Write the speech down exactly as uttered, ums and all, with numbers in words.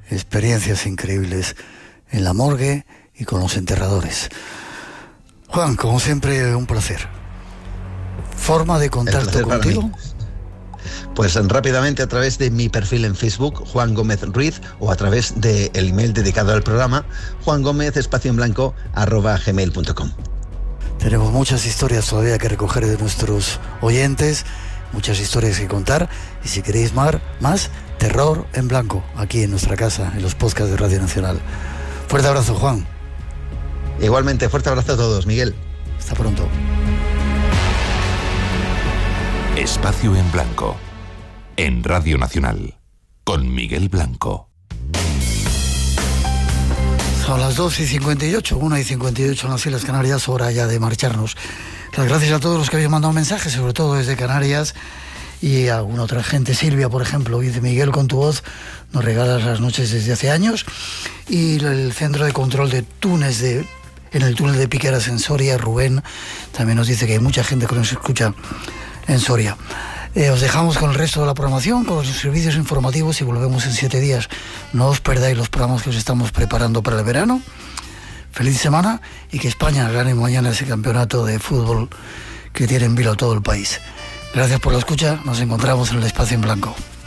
experiencias increíbles en la morgue y con los enterradores. Juan, como siempre, un placer. ¿Forma de contacto contigo? Pues rápidamente a través de mi perfil en Facebook, Juan Gómez Ruiz, o a través del email dedicado al programa, Juan Gómez espacio en blanco arroba gmail punto com. Tenemos muchas historias todavía que recoger de nuestros oyentes, muchas historias que contar, y si queréis más, más Terror en Blanco, aquí en nuestra casa, en los podcasts de Radio Nacional. Fuerte abrazo, Juan. Igualmente, fuerte abrazo a todos, Miguel. Hasta pronto. Espacio en Blanco, en Radio Nacional, con Miguel Blanco. Son las dos y cincuenta y ocho, una y cincuenta y ocho en las Islas Canarias, hora ya de marcharnos. Las gracias a todos los que habéis mandado mensajes, sobre todo desde Canarias, y a alguna otra gente. Silvia, por ejemplo, dice: Miguel, con tu voz nos regalas las noches desde hace años. Y el centro de control de túneles de, en el túnel de Piqueras en Soria, Rubén, también nos dice que hay mucha gente que nos escucha en Soria. Eh, os dejamos con el resto de la programación, con los servicios informativos, y volvemos en siete días. No os perdáis los programas que os estamos preparando para el verano. Feliz semana, y que España gane mañana ese campeonato de fútbol que tiene en vilo todo el país. Gracias por la escucha, nos encontramos en el Espacio en Blanco.